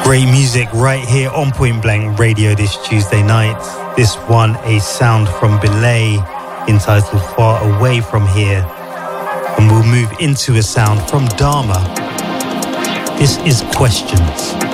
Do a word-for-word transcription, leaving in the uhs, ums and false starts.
Great music right here on Point Blank Radio this Tuesday night. This one, a sound from Belay entitled Far Away From Here. And we'll move into a sound from Dharma. This is Questions.